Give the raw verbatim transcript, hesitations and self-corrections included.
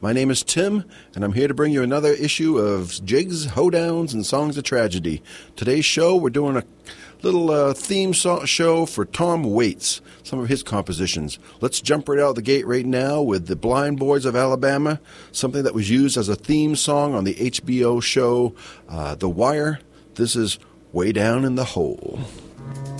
My name is Tim, and I'm here to bring you another issue of Jigs, Hoedowns, and Songs of Tragedy. Today's show, we're doing a little uh, theme so- show for Tom Waits, some of his compositions. Let's jump right out of the gate right now with The Blind Boys of Alabama, something that was used as a theme song on the H B O show uh, The Wire. This is Way Down in the Hole.